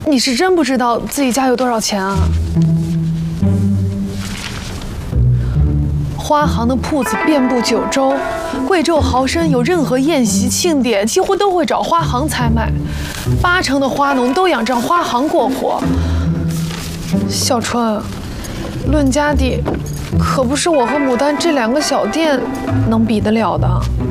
你是真不知道自己家有多少钱啊？花行的铺子遍布九州，贵胄豪绅有任何宴席庆典，几乎都会找花行采买。80%的花农都仰仗花行过活。小春，论家底，可不是我和牡丹这2个小店能比得了的。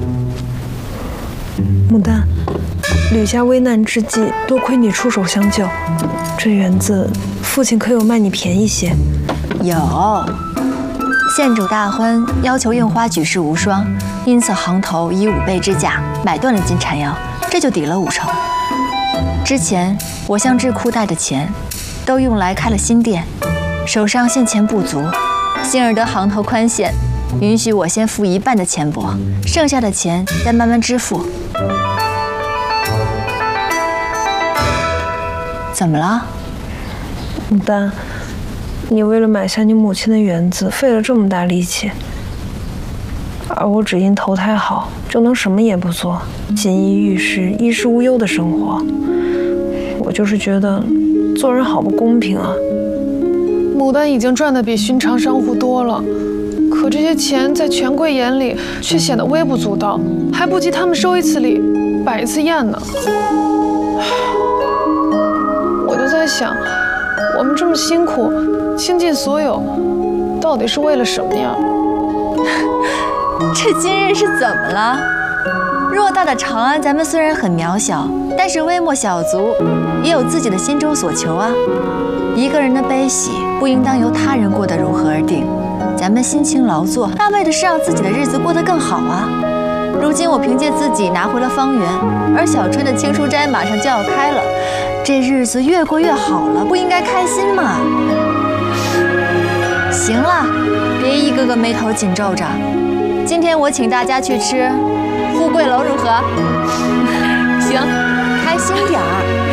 牡丹，吕家危难之际，多亏你出手相救，这园子父亲可有卖你便宜些？ 有。县主大婚要求印花举世无双，因此行头以5倍之价买断了金蝉腰，这就抵了50%。之前我向智库贷的钱，都用来开了新店，手上现钱不足，幸而得行头宽限，允许我先付1半的钱帛，剩下的钱再慢慢支付。怎么了？ 牡丹，你为了买下你母亲的园子，费了这么大力气，而我只因投胎好，就能什么也不做，锦衣玉食、衣食无忧的生活。我就是觉得做人好不公平啊！ 牡丹已经赚得比寻常商户多了，可这些钱在权贵眼里却显得微不足道，还不及他们收一次礼，摆一次宴呢。我就在想，我们这么辛苦，倾尽所有，到底是为了什么呀？ 这今日是怎么了？偌大的长安，咱们虽然很渺小，但是微末小卒也有自己的心中所求啊。一个人的悲喜不应当由他人过得如何而定，咱们辛勤劳作，那为的是让自己的日子过得更好啊。如今我凭借自己拿回了方圆，而小春的青书斋马上就要开了，这日子越过越好了，不应该开心吗？行了，别一个个眉头紧皱着。今天我请大家去吃富贵楼如何？行，开心点儿。